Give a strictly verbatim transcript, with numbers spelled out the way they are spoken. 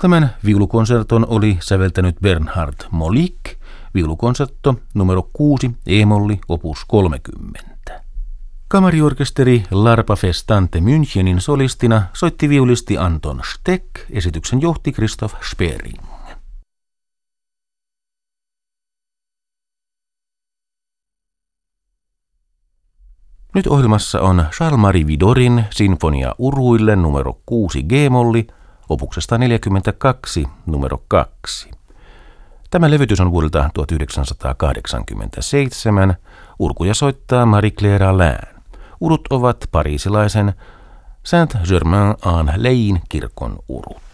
Tämän viulukonserton oli säveltänyt Bernhard Molik, viulukonsertto numero kuusi, E-molli, opus kolmekymmentä. Kamariorkesteri Larpa Festante Münchenin solistina soitti viulisti Anton Steck, esityksen johti Christoph Spering. Nyt ohjelmassa on Charles-Marie Widorin sinfonia uruille numero kuusi G-molli, opuksesta neljäkymmentäkaksi numero kaksi. Tämä levytys on vuodelta tuhatyhdeksänsataakahdeksankymmentäseitsemän. Urkuja soittaa Marie-Claire Alain. Urut ovat pariisilaisen Saint-Germain-en-Layen kirkon urut.